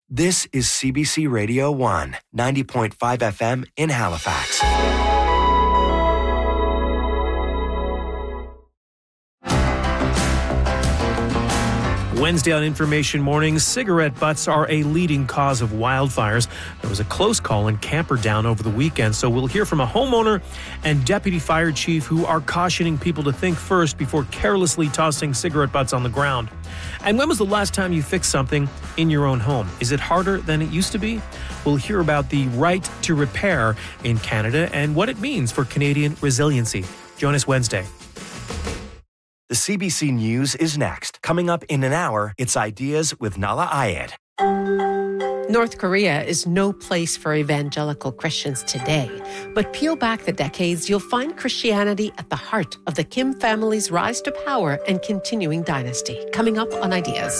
This is CBC Radio 1, 90.5 FM in Halifax. Wednesday on Information Mornings, cigarette butts are a leading cause of wildfires. There was a close call in Camperdown over the weekend, so we'll hear from a homeowner and deputy fire chief who are cautioning people to think first before carelessly tossing cigarette butts on the ground. And when was the last time you fixed something in your own home? Is it harder than it used to be? We'll hear about the right to repair in Canada and what it means for Canadian resiliency. Join us Wednesday. The CBC News is next. Coming up in an hour, it's Ideas with Nala Ayed. North Korea is no place for evangelical Christians today. But peel back the decades, you'll find Christianity at the heart of the Kim family's rise to power and continuing dynasty. Coming up on Ideas.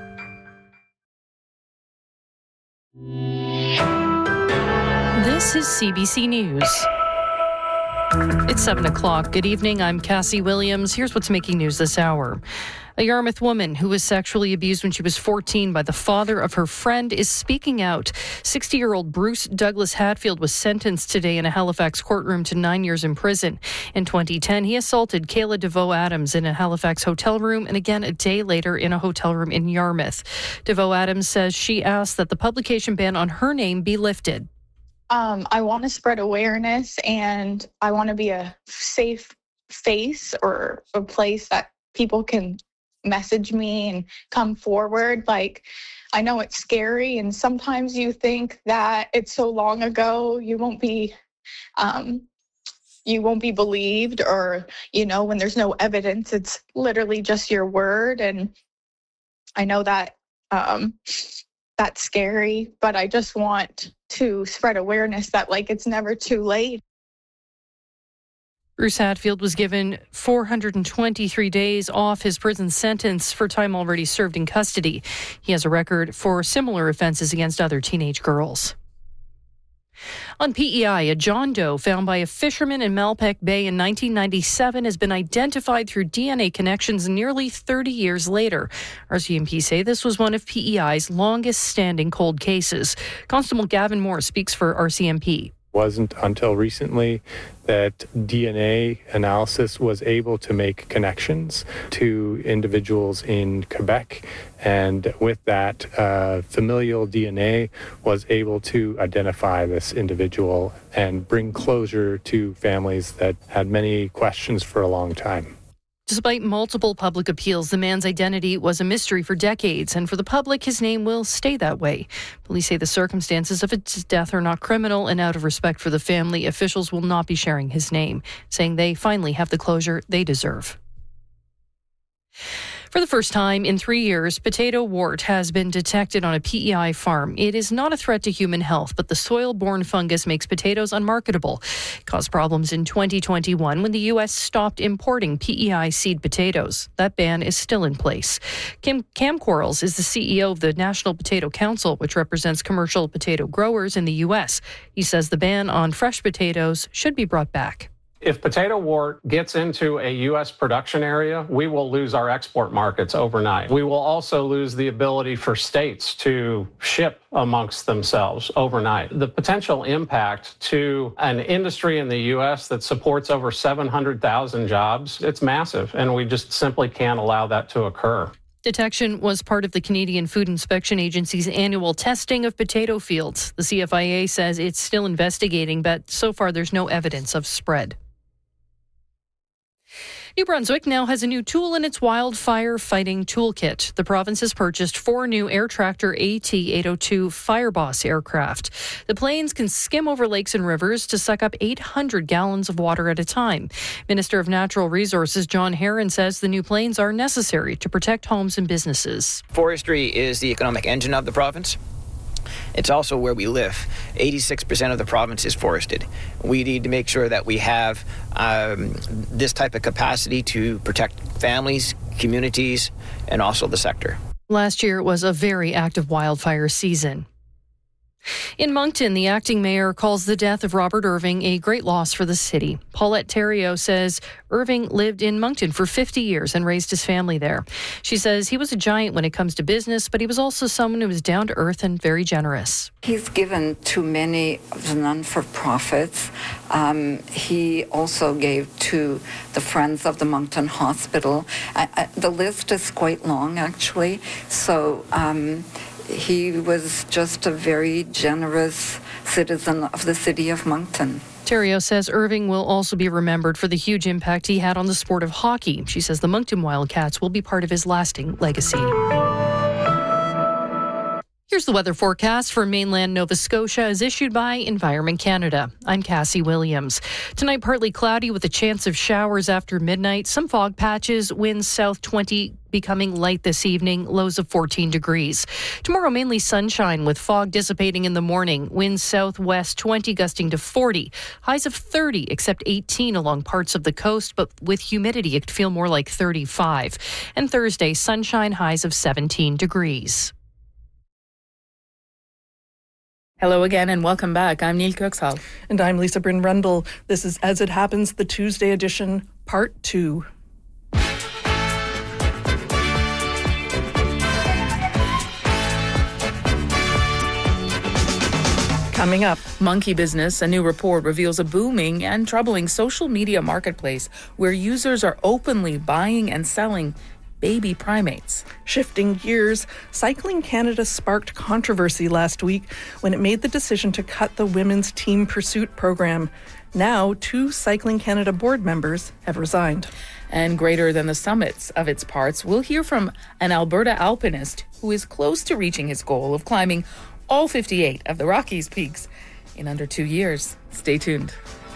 This is CBC News. It's 7 o'clock. Good evening. I'm Cassie Williams. Here's what's making news this hour. A Yarmouth woman who was sexually abused when she was 14 by the father of her friend is speaking out. 60-year-old Bruce Douglas Hatfield was sentenced today in a Halifax courtroom to 9 years in prison. In 2010, he assaulted Kayla DeVoe Adams in a Halifax hotel room and again a day later in a hotel room in Yarmouth. DeVoe Adams says she asked that the publication ban on her name be lifted. I want to spread awareness, and I want to be a safe face or a place that people can message me and come forward. Like, I know it's scary, and sometimes you think that it's so long ago, you won't be believed, or, when there's no evidence, it's literally just your word. And I know that that's scary, but I just want to spread awareness that, it's never too late. Bruce Hatfield was given 423 days off his prison sentence for time already served in custody. He has a record for similar offenses against other teenage girls. On PEI, a John Doe found by a fisherman in Malpeque Bay in 1997 has been identified through DNA connections nearly 30 years later. RCMP say this was one of PEI's longest-standing cold cases. Constable Gavin Moore speaks for RCMP. Wasn't until recently that DNA analysis was able to make connections to individuals in Quebec, and with that, familial DNA was able to identify this individual and bring closure to families that had many questions for a long time. Despite multiple public appeals, the man's identity was a mystery for decades, and for the public, his name will stay that way. Police say the circumstances of his death are not criminal, and out of respect for the family, officials will not be sharing his name, saying they finally have the closure they deserve. For the first time in 3 years, potato wart has been detected on a PEI farm. It is not a threat to human health, but the soil-borne fungus makes potatoes unmarketable. It caused problems in 2021 when the U.S. stopped importing PEI seed potatoes. That ban is still in place. Cam Quarles is the CEO of the National Potato Council, which represents commercial potato growers in the U.S. He says the ban on fresh potatoes should be brought back. If potato wart gets into a U.S. production area, we will lose our export markets overnight. We will also lose the ability for states to ship amongst themselves overnight. The potential impact to an industry in the U.S. that supports over 700,000 jobs, it's massive, and we just simply can't allow that to occur. Detection was part of the Canadian Food Inspection Agency's annual testing of potato fields. The CFIA says it's still investigating, but so far there's no evidence of spread. New Brunswick now has a new tool in its wildfire fighting toolkit. The province has purchased 4 new Air Tractor AT-802 Fireboss aircraft. The planes can skim over lakes and rivers to suck up 800 gallons of water at a time. Minister of Natural Resources John Herron says the new planes are necessary to protect homes and businesses. Forestry is the economic engine of the province. It's also where we live. 86% of the province is forested. We need to make sure that we have this type of capacity to protect families, communities, and also the sector. Last year was a very active wildfire season. In Moncton, the acting mayor calls the death of Robert Irving a great loss for the city. Paulette Theriault says Irving lived in Moncton for 50 years and raised his family there. She says he was a giant when it comes to business, but he was also someone who was down to earth and very generous. He's given to many of the non-for-profits. He also gave to the Friends of the Moncton Hospital. The list is quite long, actually. So he was just a very generous citizen of the city of Moncton. Theriault says Irving will also be remembered for the huge impact he had on the sport of hockey. She says the Moncton Wildcats will be part of his lasting legacy. Here's the weather forecast for mainland Nova Scotia as issued by Environment Canada. I'm Cassie Williams. Tonight, partly cloudy with a chance of showers after midnight. Some fog patches, winds south 20, becoming light this evening, lows of 14 degrees. Tomorrow, mainly sunshine with fog dissipating in the morning. Winds southwest 20, gusting to 40. Highs of 30, except 18 along parts of the coast, but with humidity, it could feel more like 35. And Thursday, sunshine, highs of 17 degrees. Hello again and welcome back. I'm Neil Coxall. And I'm Lisa Bryn Rundle. This is As It Happens, the Tuesday edition, Part 2. Coming up, Monkey Business, a new report reveals a booming and troubling social media marketplace where users are openly buying and selling baby primates. Shifting gears, Cycling Canada sparked controversy last week when it made the decision to cut the Women's Team Pursuit program. Now, 2 Cycling Canada board members have resigned. And greater than the summits of its parts, we'll hear from an Alberta alpinist who is close to reaching his goal of climbing all 58 of the Rockies peaks in under 2 years. Stay tuned.